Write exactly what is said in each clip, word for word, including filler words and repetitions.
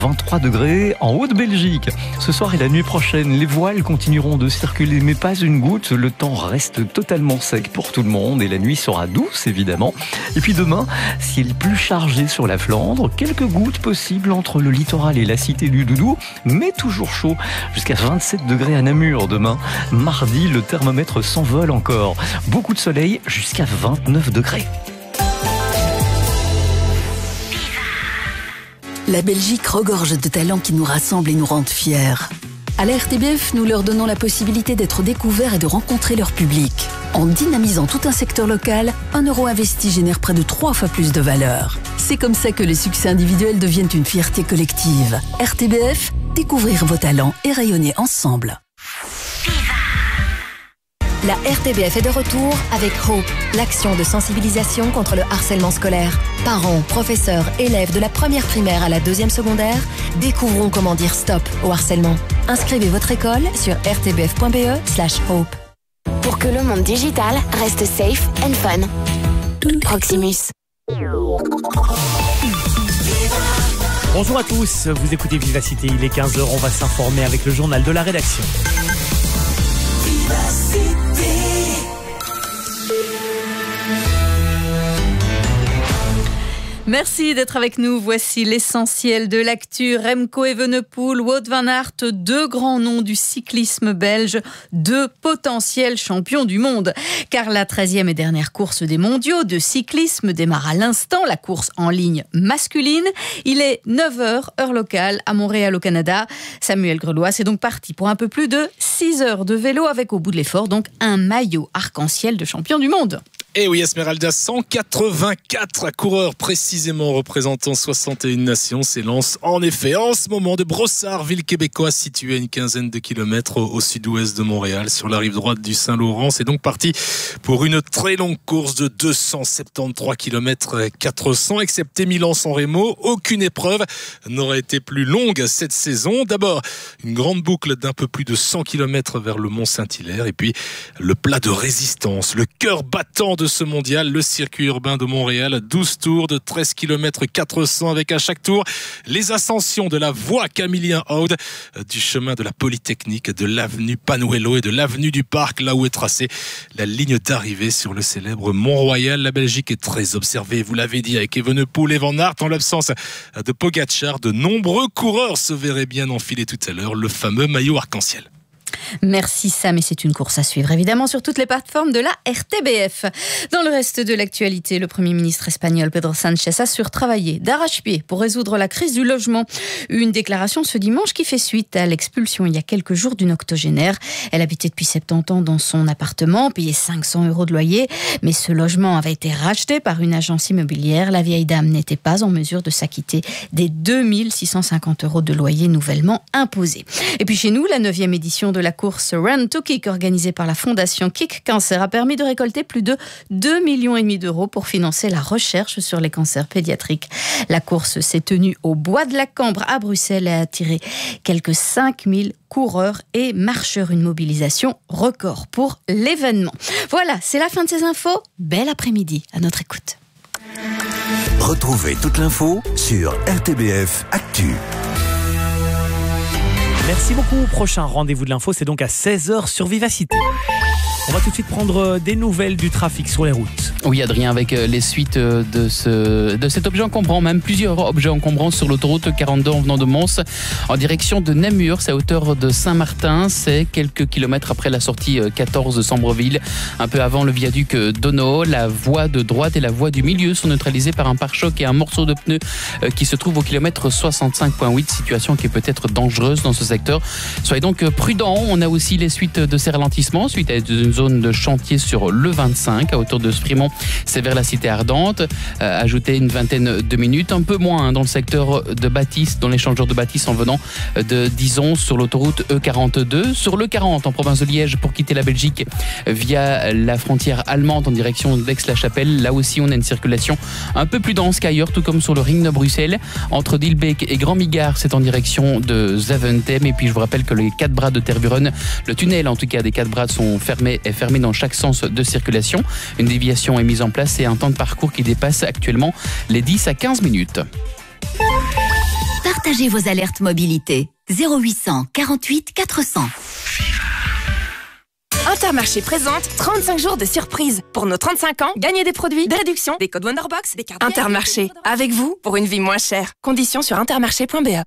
vingt-trois degrés en Haute-Belgique. Ce soir et la nuit prochaine, les voiles continueront de circuler, mais pas une goutte. Le temps reste totalement sec pour tout le monde et la nuit sera douce, évidemment. Et puis demain, ciel plus chargé sur la Flandre. Quelques gouttes possibles entre le littoral et la cité du Doudou, mais toujours chaud. Jusqu'à vingt-sept degrés à Namur demain. Mardi, le thermomètre s'envole encore. Beaucoup de soleil jusqu'à vingt-neuf degrés. La Belgique regorge de talents qui nous rassemblent et nous rendent fiers. À la R T B F, nous leur donnons la possibilité d'être découverts et de rencontrer leur public. En dynamisant tout un secteur local, un euro investi génère près de trois fois plus de valeur. C'est comme ça que les succès individuels deviennent une fierté collective. R T B F, découvrir vos talents et rayonner ensemble. La R T B F est de retour avec Hope, l'action de sensibilisation contre le harcèlement scolaire. Parents, professeurs, élèves de la première primaire à la deuxième secondaire, découvrons comment dire stop au harcèlement. Inscrivez votre école sur r t b f point b e slash hope. Pour que le monde digital reste safe and fun. Proximus. Bonjour à tous, vous écoutez Vivacité, il est quinze heures, on va s'informer avec le journal de la rédaction. Merci d'être avec nous. Voici l'essentiel de l'actu. Remco Evenepoel, Wout van Aert, deux grands noms du cyclisme belge, deux potentiels champions du monde. Car la treizième et dernière course des mondiaux de cyclisme démarre à l'instant, la course en ligne masculine. Il est neuf heures, heure locale, à Montréal au Canada. Samuel Grelois est donc parti pour un peu plus de six heures de vélo avec au bout de l'effort donc un maillot arc-en-ciel de champion du monde. Et oui, Esmeralda, cent quatre-vingt-quatre coureurs précisément représentant soixante et une nations s'élancent en effet en ce moment de Brossard, ville québécoise située à une quinzaine de kilomètres au, au sud-ouest de Montréal, sur la rive droite du Saint-Laurent. C'est donc parti pour une très longue course de deux cent soixante-treize kilomètres quatre cents, excepté Milan-San Remo. Aucune épreuve n'aurait été plus longue cette saison. D'abord, une grande boucle d'un peu plus de cent kilomètres vers le Mont-Saint-Hilaire et puis le plat de résistance, le cœur battant de ce mondial, le circuit urbain de Montréal, douze tours de treize kilomètres quatre cents avec à chaque tour les ascensions de la voie Camillien-Aude, du chemin de la Polytechnique, de l'avenue Panuelo et de l'avenue du Parc, là où est tracée la ligne d'arrivée sur le célèbre Mont-Royal. La Belgique est très observée, vous l'avez dit, avec Evenepoel et Van Aert. En l'absence de Pogacar, de nombreux coureurs se verraient bien enfiler tout à l'heure le fameux maillot arc-en-ciel. Merci Sam, et c'est une course à suivre évidemment sur toutes les plateformes de la R T B F. Dans le reste de l'actualité, le Premier ministre espagnol Pedro Sánchez assure travailler d'arrache-pied pour résoudre la crise du logement. Une déclaration ce dimanche qui fait suite à l'expulsion il y a quelques jours d'une octogénaire. Elle habitait depuis soixante-dix ans dans son appartement, payait cinq cents euros de loyer, mais ce logement avait été racheté par une agence immobilière. La vieille dame n'était pas en mesure de s'acquitter des deux mille six cent cinquante euros de loyer nouvellement imposés. Et puis chez nous, la neuvième édition de la course Run to Kick organisée par la fondation Kick Cancer a permis de récolter plus de deux millions et demi d'euros pour financer la recherche sur les cancers pédiatriques. La course s'est tenue au Bois de la Cambre à Bruxelles et a attiré quelques cinq mille coureurs et marcheurs, une mobilisation record pour l'événement. Voilà, c'est la fin de ces infos. Bel après-midi à notre écoute. Retrouvez toute l'info sur R T B F Actu. Merci beaucoup. Prochain rendez-vous de l'info, c'est donc à seize heures sur Vivacité. On va tout de suite prendre des nouvelles du trafic sur les routes. Oui, Adrien, avec les suites de, ce, de cet objet encombrant, même plusieurs objets encombrants sur l'autoroute quarante-deux en venant de Mons en direction de Namur. C'est à hauteur de Saint-Martin. C'est quelques kilomètres après la sortie quatorze de Sambreville, un peu avant le viaduc d'Ono. La voie de droite et la voie du milieu sont neutralisées par un pare-choc et un morceau de pneu qui se trouve au kilomètre soixante-cinq virgule huit, situation qui peut être dangereuse dans ce secteur. Soyez donc prudents. On a aussi les suites de ces ralentissements suite à une zone de chantier sur le vingt-cinq à hauteur de Sprimont, c'est vers la cité ardente. Euh, ajoutez une vingtaine de minutes, un peu moins hein, dans le secteur de Bâtisse, dans l'échangeur de Bâtisse en venant de Dizon sur l'autoroute E quarante-deux, sur l'E quarante en province de Liège pour quitter la Belgique via la frontière allemande en direction d'Aix-la-Chapelle. Là aussi, on a une circulation un peu plus dense qu'ailleurs, tout comme sur le ring de Bruxelles entre Dilbeek et Grand Migard, c'est en direction de Zaventem. Et puis je vous rappelle que les quatre bras de Tervuren, le tunnel en tout cas des quatre bras sont fermés est fermé dans chaque sens de circulation. Une déviation est mise en place et un temps de parcours qui dépasse actuellement les dix à quinze minutes. Partage Partagez vos alertes mobilité. zéro huit cent quarante-huit quatre cents. Intermarché présente trente-cinq jours de surprise. Pour nos trente-cinq ans, gagnez des produits, des réductions, des codes Wonderbox, des cartes. Intermarché, avec vous pour une vie moins chère. Conditions sur intermarché point b e.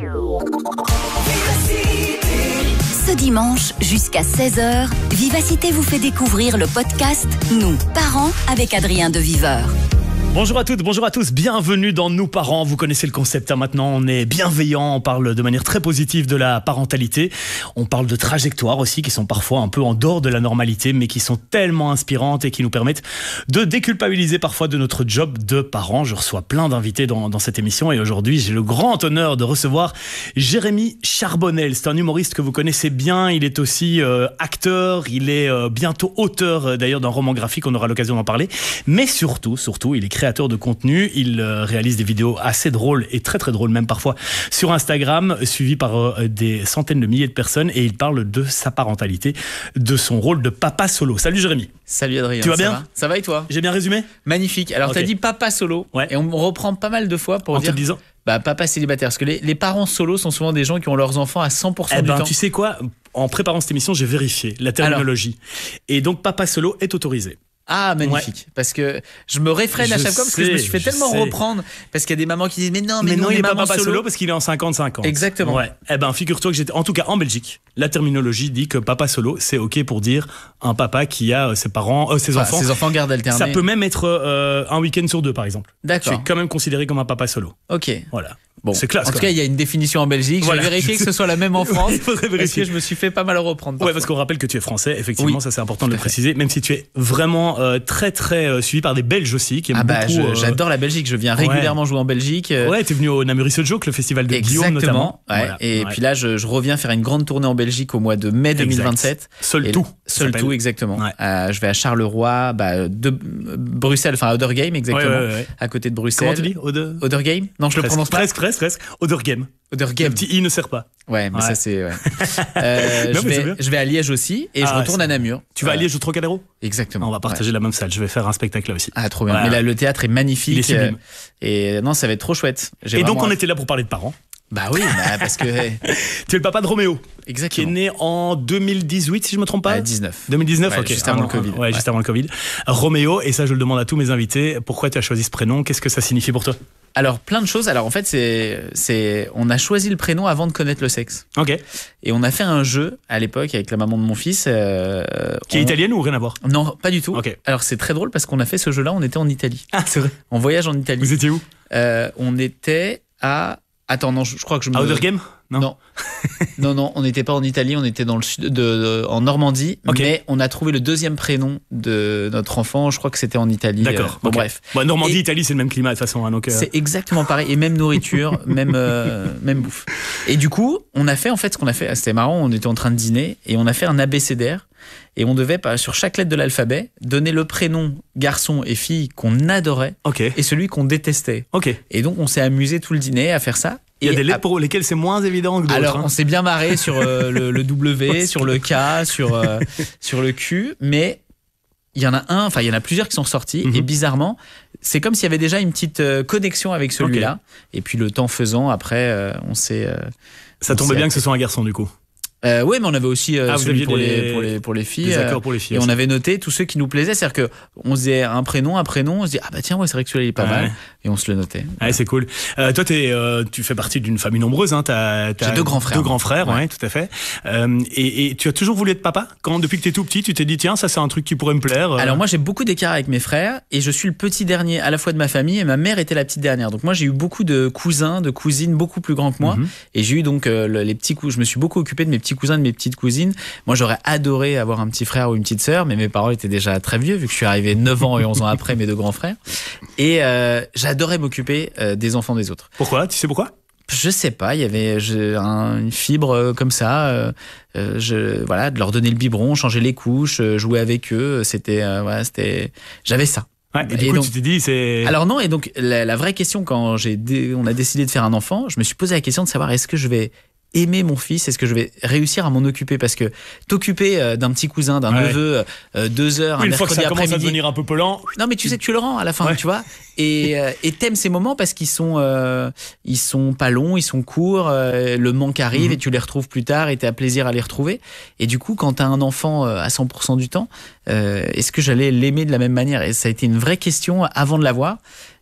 Ce dimanche, jusqu'à seize heures, Vivacité vous fait découvrir le podcast Nous, parents, avec Adrien de Viveur. Bonjour à toutes, bonjour à tous, bienvenue dans Nous Parents. Vous connaissez le concept, hein, maintenant on est bienveillant, on parle de manière très positive de la parentalité. On parle de trajectoires aussi qui sont parfois un peu en dehors de la normalité mais qui sont tellement inspirantes et qui nous permettent de déculpabiliser parfois de notre job de parents. Je reçois plein d'invités dans, dans cette émission et aujourd'hui j'ai le grand honneur de recevoir Jérémy Charbonnel. C'est un humoriste que vous connaissez bien, il est aussi euh, acteur, il est euh, bientôt auteur euh, d'ailleurs d'un roman graphique, on aura l'occasion d'en parler. Mais surtout, surtout, il est créateur de contenu, il euh, réalise des vidéos assez drôles et très très drôles même parfois sur Instagram, suivi par euh, des centaines de milliers de personnes et il parle de sa parentalité, de son rôle de papa solo. Salut Jérémy. Salut Adrien. Tu vas ça bien va Ça va et toi? J'ai bien résumé? Magnifique. Alors okay. T'as dit papa solo ouais. Et on me reprend pas mal de fois pour en dire... te disant bah, papa célibataire, parce que les, les parents solos sont souvent des gens qui ont leurs enfants à cent pour cent eh du ben, temps. Tu sais quoi? En préparant cette émission, j'ai vérifié la terminologie. Alors. Et donc papa solo est autorisé. Ah, magnifique. Ouais. Parce que je me réfrène je à chaque fois parce sais, que je me suis fait tellement sais. reprendre parce qu'il y a des mamans qui disent mais non, mais, mais non, il est pas papa solo. solo parce qu'il est en cinquante-cinq ans. Exactement. Ouais. Eh ben, figure-toi que j'étais, en tout cas en Belgique, la terminologie dit que papa solo, c'est ok pour dire un papa qui a ses parents, euh, ses enfin, enfants. Ses enfants garde alternée. Ça peut même être euh, un week-end sur deux, par exemple. D'accord. Tu es quand même considéré comme un papa solo. Ok. Voilà. Bon, c'est classe. En tout cas, il y a une définition en Belgique. Voilà. Je vais vérifier que ce soit la même en France. Il faudrait vérifier. Parce que je me suis fait pas mal reprendre. Parfois. Ouais, parce qu'on rappelle que tu es français. Effectivement, oui, ça c'est important de le préciser. Même si tu es vraiment euh, très très euh, suivi par des Belges aussi, qui aiment ah bah, beaucoup. Je, euh... J'adore la Belgique. Je viens régulièrement ouais. jouer en Belgique. Ouais, t'es venu au Namuris Joke, le festival de Exactement, Guillaume notamment. Ouais. Voilà. Et ouais. puis là, je, je reviens faire une grande tournée en Belgique au mois de mai deux mille vingt-sept. Seul et tout. Seul tout, exactement. Ouais. Euh, je vais à Charleroi, bah, de Bruxelles, enfin à Odergame, exactement, ouais, ouais, ouais. à côté de Bruxelles. Comment tu dis Oder... Odergame? Non, je presque, le prononce pas. Presque, presque, presque. Odergame. Odergame. Le petit i ne sert pas. Ouais, mais ouais. ça c'est. Ouais. euh, non, je, vais, je vais à Liège aussi et ah, je retourne à Namur. Tu vas à Liège au Trocadéro? Exactement. On va partager ouais. la même salle. Je vais faire un spectacle là aussi. Ah, trop bien. Ouais. Mais là, le théâtre est magnifique. Il est sublime. Et non, ça va être trop chouette. J'ai et donc, on hâte. était là pour parler de parents. Bah oui, bah parce que. Hey. Tu es le papa de Roméo. Exactement. Qui est né en deux mille dix-huit, si je me trompe pas. Euh, dix-neuf. deux mille dix-neuf, ouais, ok. Juste avant le Covid. Ouais, ouais, juste avant le Covid. Roméo, et ça, je le demande à tous mes invités. Pourquoi tu as choisi ce prénom? Qu'est-ce que ça signifie pour toi? Alors, plein de choses. Alors, en fait, c'est, c'est, on a choisi le prénom avant de connaître le sexe. Ok. Et on a fait un jeu à l'époque avec la maman de mon fils. Euh, qui est on... italienne ou rien à voir? Non, pas du tout. Ok. Alors, c'est très drôle parce qu'on a fait ce jeu-là, on était en Italie. Ah, c'est vrai. On voyage en Italie. Vous étiez où? euh, On était à. Attends, non, je, je crois que je me. À Odergame? Non. Non. non, non, on n'était pas en Italie, on était dans le sud, de, de, en Normandie, okay. Mais on a trouvé le deuxième prénom de notre enfant. Je crois que c'était en Italie. D'accord. Euh, bon, okay. bref. Bon, Normandie, et Italie, c'est le même climat de toute façon. Hein, donc, euh... C'est exactement pareil, et même nourriture, même euh, même bouffe. Et du coup, on a fait en fait ce qu'on a fait. C'était marrant. On était en train de dîner et on a fait un abécédaire. Et on devait, sur chaque lettre de l'alphabet, donner le prénom garçon et fille qu'on adorait okay. et celui qu'on détestait. Okay. Et donc, on s'est amusé tout le dîner à faire ça. Il y a des lettres pour lesquelles c'est moins évident que d'autres. Alors, hein. on s'est bien marré sur euh, le, le W, sur le K, sur, euh, sur le Q, mais il y en a un, enfin, il y en a plusieurs qui sont sortis, mm-hmm. et bizarrement, c'est comme s'il y avait déjà une petite euh, connexion avec celui-là. Okay. Et puis, le temps faisant, après, euh, on s'est. Euh, Ça tombait bien que ce soit un garçon, du coup. Euh, oui, mais on avait aussi euh, ah, celui pour, des... les, pour, les, pour les filles. Des accords pour les filles. Et aussi. On avait noté tous ceux qui nous plaisaient. C'est-à-dire qu'on faisait un prénom, un prénom, on se dit ah bah tiens, ouais, c'est vrai que celui-là il est pas ouais. mal. Et on se le notait. Ouais, ouais c'est cool. Euh, toi, t'es, euh, tu fais partie d'une famille nombreuse. Hein. T'as, t'as J'ai deux grands frères. Deux grands frères, ouais, ouais ouais tout à fait. Euh, et, et tu as toujours voulu être papa? Quand, depuis que t'es tout petit, tu t'es dit tiens, ça c'est un truc qui pourrait me plaire. Alors moi, j'ai beaucoup d'écart avec mes frères et je suis le petit dernier à la fois de ma famille et ma mère était la petite dernière. Donc moi, j'ai eu beaucoup de cousins, de cousines beaucoup plus grands que moi. Mm-hmm. Et j'ai eu donc euh, les petits coups. Je me suis beaucoup occupé de mes petits cousins, de mes petites cousines. Moi, j'aurais adoré avoir un petit frère ou une petite sœur, mais mes parents étaient déjà très vieux vu que je suis arrivé neuf ans et onze ans après mes deux grands frères. Et euh, j'adorais m'occuper euh, des enfants des autres. Pourquoi? Tu sais pourquoi? Je sais pas, il y avait je, un, une fibre euh, comme ça, euh, euh, je, voilà, de leur donner le biberon, changer les couches, euh, jouer avec eux, c'était, euh, voilà, c'était, j'avais ça. Ouais, et du et coup, donc, tu t'es dit, c'est. Alors non, et donc la, la vraie question quand j'ai, dé, on a décidé de faire un enfant, je me suis posé la question de savoir est-ce que je vais aimer mon fils? Est-ce que je vais réussir à m'en occuper? Parce que t'occuper euh, d'un petit cousin, d'un Ouais. neveu, euh, deux heures, Oui, un une fois que mercredi ça commence à après-midi. devenir un peu pelant. Non, mais tu sais que tu le rends à la fin, Ouais. tu vois. Et euh, et t'aimes ces moments parce qu'ils sont euh, ils sont pas longs, ils sont courts. euh, le manque arrive Mhm. et tu les retrouves plus tard et t'as plaisir à les retrouver. Et du coup, quand t'as un enfant euh, à cent pour cent du temps, euh, est-ce que j'allais l'aimer de la même manière? Et ça a été une vraie question avant de l'avoir.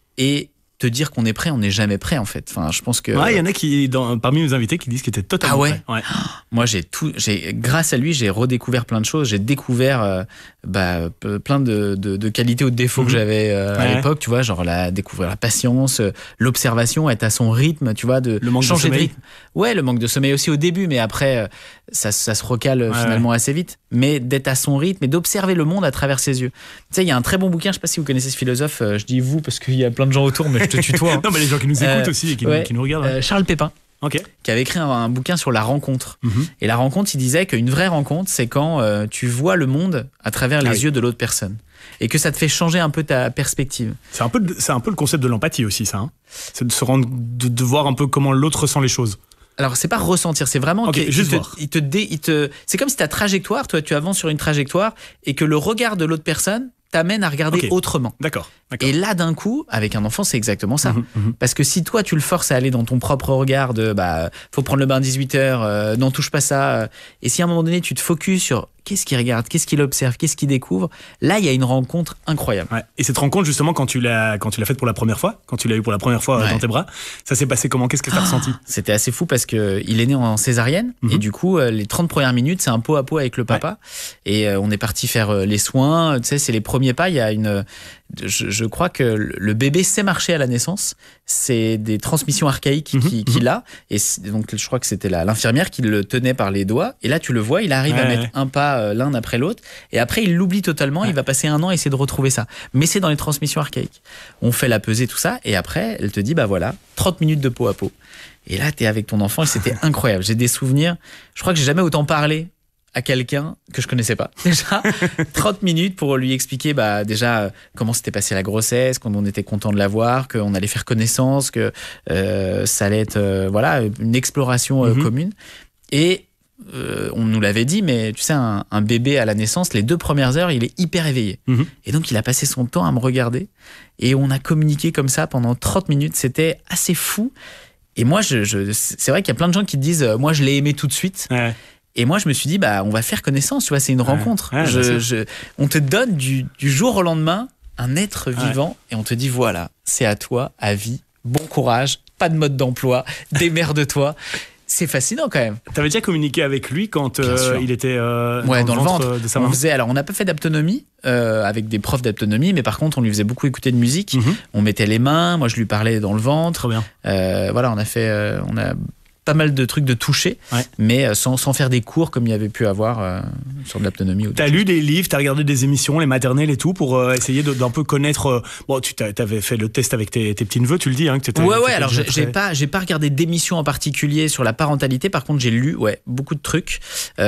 Et te dire qu'on est prêt, on n'est jamais prêt en fait. Enfin, je pense que. Ouais, il y en a qui, dans, parmi nos invités, qui disent qu'ils étaient totalement Ah ouais prêts. Ouais. Moi, j'ai tout, j'ai, grâce à lui, j'ai redécouvert plein de choses. J'ai découvert euh, bah, pe- plein de, de, de qualités ou de défauts Mhm. que j'avais euh, à Ouais. l'époque, tu vois, genre la, découvrir la patience, euh, l'observation, être à son rythme, tu vois, de Le manque de changer de, sommeil. rythme. Ouais, le manque de sommeil aussi au début, mais après, euh, ça, ça se recale euh, Ouais, finalement assez vite. Mais d'être à son rythme et d'observer le monde à travers ses yeux. Tu sais, il y a un très bon bouquin, je sais pas si vous connaissez ce philosophe, euh, je dis vous parce qu'il y a plein de gens autour, mais je te tutoie. hein. Non, mais les gens qui nous écoutent Euh, aussi et qui, ouais. nous, qui nous regardent. Euh, Charles Pépin, Ok. qui avait écrit un, un bouquin sur la rencontre. Mhm. Et la rencontre, il disait qu'une vraie rencontre, c'est quand euh, tu vois le monde à travers les Ah oui. yeux de l'autre personne. Et que ça te fait changer un peu ta perspective. C'est un peu, de- c'est un peu le concept de l'empathie aussi, ça. hein. C'est de se rendre, de, de voir un peu comment l'autre ressent les choses. Alors, c'est pas ressentir, c'est vraiment Ok, qu'il- juste il te, voir. il te dé- il te- c'est comme si ta trajectoire, toi, tu avances sur une trajectoire et que le regard de l'autre personne t'amène à regarder Ok. autrement. D'accord. d'accord. Et là, d'un coup, avec un enfant, c'est exactement ça. Mhm, mhm. Parce que si toi, tu le forces à aller dans ton propre regard de bah, faut prendre le bain à dix-huit heures, euh, n'en touche pas ça. euh, et si à un moment donné, tu te focuses sur qu'est-ce qu'il regarde, qu'est-ce qu'il observe, qu'est-ce qu'il découvre, là, il y a une rencontre incroyable. Ouais. Et cette rencontre, justement, quand tu l'as, quand tu l'as faite pour la première fois, quand tu l'as eu pour la première fois euh, Ouais. dans tes bras, ça s'est passé comment? Qu'est-ce que tu as ressenti? C'était assez fou parce que il est né en césarienne Mhm. et du coup, euh, les trente premières minutes, c'est un pot à pot avec le papa. Et euh, on est parti faire euh, les soins. Tu sais, c'est les premiers pas. Il y a une. euh, Je, je crois que le bébé sait marcher à la naissance. C'est des transmissions archaïques Mhm, qui- qu'il mhm. a. Et c'est- donc, je crois que c'était la- l'infirmière qui le tenait par les doigts. Et là, tu le vois, il arrive à Ouais, mettre ouais. un pas euh, l'un après l'autre. Et après, il l'oublie totalement. Il va passer un an à essayer de retrouver ça. Mais c'est dans les transmissions archaïques. On fait la pesée, tout ça. Et après, elle te dit, bah voilà, trente minutes de pot à pot. Et là, t'es avec ton enfant et c'était incroyable. J'ai des souvenirs. Je crois que j'ai jamais autant parlé à quelqu'un que je connaissais pas. Déjà, trente minutes pour lui expliquer bah, déjà euh, comment s'était passée la grossesse, qu'on on était content de l'avoir, qu'on allait faire connaissance, que euh, ça allait être euh, voilà, une exploration euh, Mhm. commune. Et euh, on nous l'avait dit, mais tu sais, un, un bébé à la naissance, les deux premières heures, il est hyper éveillé. Mhm. Et donc, il a passé son temps à me regarder. Et on a communiqué comme ça pendant trente minutes. C'était assez fou. Et moi, je, je, c'est vrai qu'il y a plein de gens qui te disent, euh, moi, je l'ai aimé tout de suite. Ouais. Et moi, je me suis dit, bah, on va faire connaissance, tu vois, c'est une rencontre. Ouais, Je- bien sûr. je- on te donne du, du jour au lendemain un être Ouais. vivant et on te dit, voilà, c'est à toi, à vie, bon courage, pas de mode d'emploi, démerde-toi. C'est fascinant quand même. T'avais déjà communiqué avec lui quand Bien euh, sûr. il était euh, Ouais, dans, le ventre. euh, de sa On maman? faisait, alors, on n'a pas fait d'autonomie euh, avec des profs d'autonomie, mais par contre, on lui faisait beaucoup écouter de musique. Mhm. On mettait les mains, moi, je lui parlais dans le ventre. Trop bien. Euh, voilà, on a fait, euh, on a pas mal de trucs de toucher, Ouais. mais euh, sans, sans faire des cours comme il y avait pu avoir euh, sur de l'autonomie. ou T'as lu des livres, t'as regardé des émissions, les maternelles et tout, pour euh, essayer de- d'un peu connaître. euh, bon, tu t'as- t'avais fait le test avec tes, tes petits neveux, tu le dis, hein, que t'étais. Ouais, ouais, t'étais alors déjà j'ai j'ai très- pas, j'ai pas regardé d'émissions en particulier sur la parentalité. Par contre, j'ai lu, ouais, beaucoup de trucs.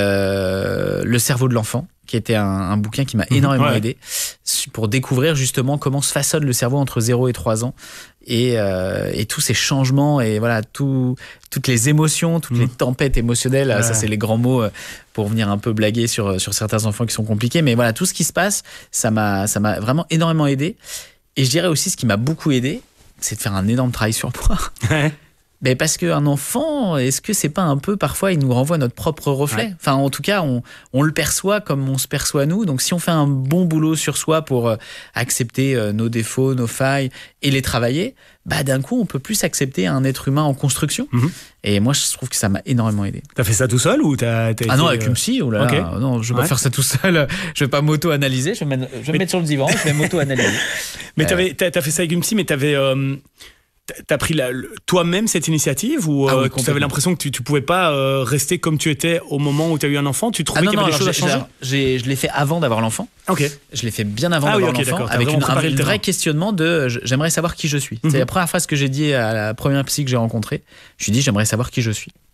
Euh, Le cerveau de l'enfant, qui était un, un bouquin qui m'a Mhm, énormément ouais. aidé su- pour découvrir justement comment se façonne le cerveau entre zéro et trois ans et, euh, et tous ces changements et voilà, tout, toutes les émotions, toutes Mhm. les tempêtes émotionnelles. Ouais. Ça, c'est les grands mots euh, pour venir un peu blaguer sur, sur certains enfants qui sont compliqués. Mais voilà, tout ce qui se passe, ça m'a, ça m'a vraiment énormément aidé. Et je dirais aussi ce qui m'a beaucoup aidé, c'est de faire un énorme travail sur moi. Ouais. Mais parce qu'un enfant, est-ce que c'est pas un peu, parfois, il nous renvoie notre propre reflet? Ouais. Enfin, en tout cas, on, on le perçoit comme on se perçoit nous. Donc, si on fait un bon boulot sur soi pour euh, accepter euh, nos défauts, nos failles et les travailler, bah, d'un coup, on peut plus accepter un être humain en construction. Mhm. Et moi, je trouve que ça m'a énormément aidé. T'as fait ça tout seul ou t'as, t'as Ah non, été, avec euh, une psy, oh là Ok. là, non, je vais Ouais. pas faire ça tout seul. Je vais pas m'auto-analyser. Je vais, me mettre- je vais me Mais- mettre sur le divan, je vais m'auto-analyser. Mais Euh, t'avais, t'as, t'as fait ça avec une psy, mais t'avais. euh, t'as- T'as pris la- le- toi-même cette initiative ou Ah oui, euh, tu complètement. avais l'impression que tu, tu pouvais pas euh, rester comme tu étais au moment où tu as eu un enfant? Tu trouvais Ah non, qu'il y avait non, des choses à alors, changer? j'ai- j'ai- Je l'ai fait avant d'avoir l'enfant. Ok. Je l'ai fait bien avant Ah oui, d'avoir ok, l'enfant, d'accord. T'as avec vraiment une, un, préparé le un terrain. vrai questionnement de euh, je- j'aimerais savoir qui je suis. Mhm. C'est la première phrase que j'ai dit à la première psy que j'ai rencontrée. Je lui ai dit j'aimerais savoir qui je suis.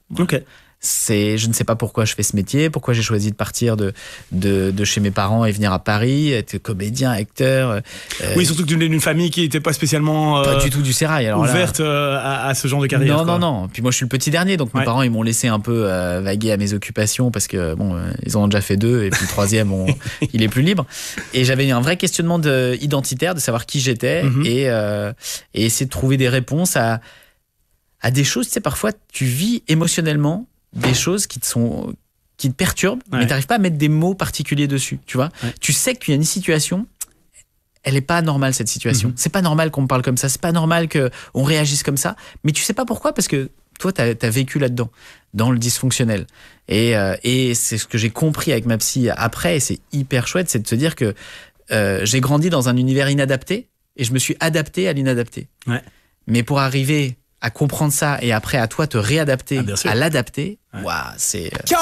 Ok. C'est, je ne sais pas pourquoi je fais ce métier, pourquoi j'ai choisi de partir de, de, de chez mes parents et venir à Paris, être comédien, acteur. Euh, oui, surtout que tu venais d'une famille qui n'était pas spécialement euh, pas du tout du sérail. Alors ouverte là, euh, à, à ce genre de carrière. Non, quoi. non, non. Puis moi, je suis le petit dernier, donc ouais. mes parents, ils m'ont laissé un peu euh, vaguer à mes occupations parce que bon, euh, ils en ont déjà fait deux et puis le troisième, on, il est plus libre. Et j'avais un vrai questionnement de, identitaire, de savoir qui j'étais mm-hmm. et, euh, et essayer de trouver des réponses à, à des choses. Tu sais, parfois, tu vis émotionnellement des choses qui te sont qui te perturbent, ouais. mais tu n'arrives pas à mettre des mots particuliers dessus, tu vois. Ouais. Tu sais qu'il y a une situation, elle est pas normale cette situation. Mm-hmm. C'est pas normal qu'on me parle comme ça, c'est pas normal qu'on réagisse comme ça, mais tu sais pas pourquoi parce que toi tu as vécu là-dedans, dans le dysfonctionnel. Et euh, et c'est ce que j'ai compris avec ma psy après, et c'est hyper chouette, c'est de se dire que euh, j'ai grandi dans un univers inadapté et je me suis adapté à l'inadapté. Ouais. Mais pour arriver à comprendre ça et après à toi te réadapter, ah, à l'adapter, ouais. Waouh, c'est...